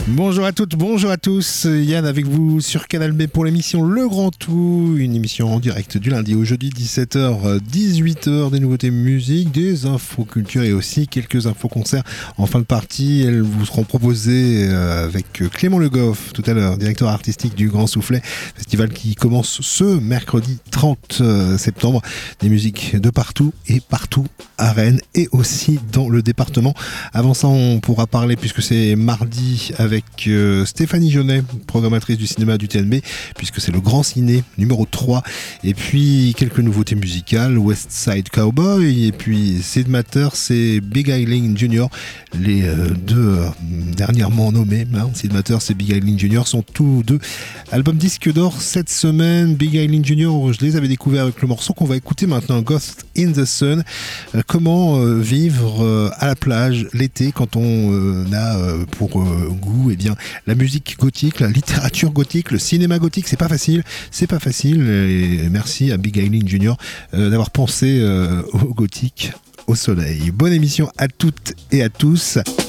Bonjour à toutes, bonjour à tous. Yann avec vous sur Canal B pour l'émission Le Grand Tout, une émission en direct du lundi au jeudi 17h, 18h, des nouveautés musique, des infos culture et aussi quelques infos concerts en fin de partie. Elles vous seront proposées avec Clément Le Goff tout à l'heure, directeur artistique du Grand Soufflet, festival qui commence ce mercredi 30 septembre. Des musiques de partout et partout à Rennes et aussi dans le département. Avant ça, on pourra parler, puisque c'est mardi, avec Stéphanie Jaunet, programmatrice du cinéma du TNB, puisque c'est le Grand Ciné numéro 3, et puis quelques nouveautés musicales, West Side Cowboy, et puis Sid Matter, c'est Big Eileen Jr. Les deux dernièrement nommés, Sid Matter et Big Eileen Jr. sont tous deux albums disque d'or cette semaine. Big Eileen Jr., je les avais découverts avec le morceau qu'on va écouter maintenant, Ghost in the Sun. Comment vivre à la plage l'été quand on a pour goût la musique gothique, la littérature gothique, le cinéma gothique, c'est pas facile, et merci à Big Eileen Jr. D'avoir pensé au gothique au soleil. Bonne émission à toutes et à tous.